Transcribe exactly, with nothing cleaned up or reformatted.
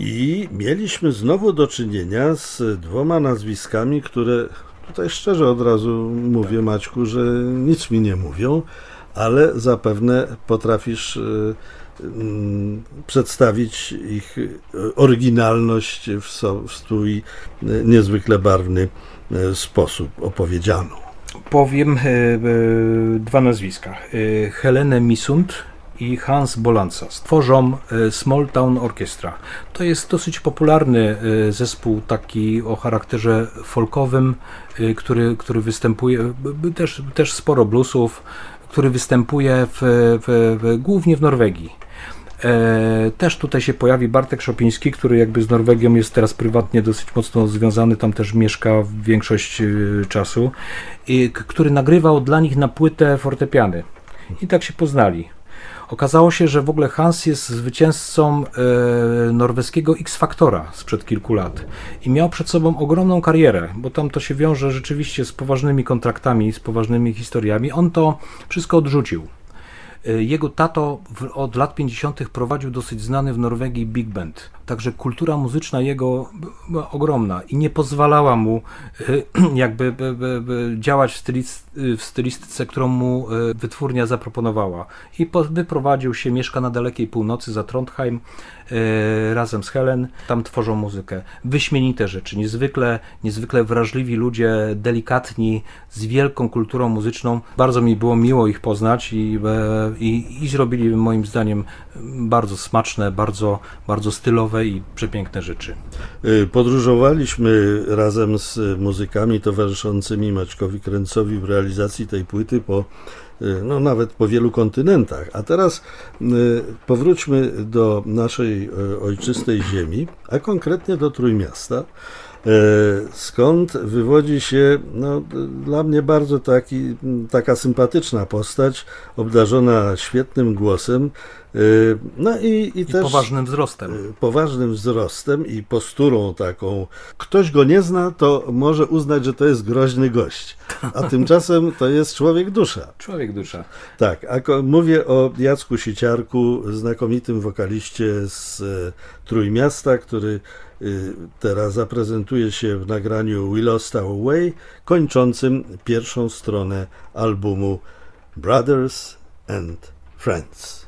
I mieliśmy znowu do czynienia z dwoma nazwiskami, które tutaj szczerze od razu mówię, Maćku, że nic mi nie mówią, ale zapewne potrafisz y, y, przedstawić ich oryginalność w, so, w swój niezwykle barwny y, sposób opowiedzianą. Powiem y, y, dwa nazwiska. Y, Helenę Misund i Hans Bolanza stworzą Small Town Orchestra. To jest dosyć popularny zespół taki o charakterze folkowym, który, który występuje, też, też sporo bluesów, który występuje w, w, w, głównie w Norwegii. Też tutaj się pojawi Bartek Szopiński, który jakby z Norwegią jest teraz prywatnie dosyć mocno związany, tam też mieszka większość czasu, i który nagrywał dla nich na płytę fortepiany. I tak się poznali. Okazało się, że w ogóle Hans jest zwycięzcą e, norweskiego X-Faktora sprzed kilku lat i miał przed sobą ogromną karierę, bo tam to się wiąże rzeczywiście z poważnymi kontraktami, z poważnymi historiami. On to wszystko odrzucił. Jego tato w, od lat pięćdziesiątych prowadził dosyć znany w Norwegii big band, także kultura muzyczna jego była ogromna i nie pozwalała mu jakby by, by, by działać w, stylic, w stylistyce, którą mu wytwórnia zaproponowała. I po, wyprowadził się, mieszka na dalekiej północy za Trondheim razem z Helen, tam tworzą muzykę. Wyśmienite rzeczy, niezwykle, niezwykle wrażliwi ludzie, delikatni, z wielką kulturą muzyczną. Bardzo mi było miło ich poznać i I, i zrobili moim zdaniem bardzo smaczne, bardzo, bardzo stylowe i przepiękne rzeczy. Podróżowaliśmy razem z muzykami towarzyszącymi Maćkowi Kręcowi w realizacji tej płyty po, no nawet po wielu kontynentach. A teraz powróćmy do naszej ojczystej ziemi, a konkretnie do Trójmiasta, skąd wywodzi się no, dla mnie bardzo taki, taka sympatyczna postać, obdarzona świetnym głosem, no i, i, I też poważnym wzrostem. Poważnym wzrostem i posturą taką. Ktoś go nie zna, to może uznać, że to jest groźny gość, a tymczasem to jest człowiek dusza. Człowiek dusza. Tak, a mówię o Jacku Siciarku, znakomitym wokaliście z Trójmiasta, który teraz zaprezentuje się w nagraniu We Lost Our Way, kończącym pierwszą stronę albumu Brothers and Friends.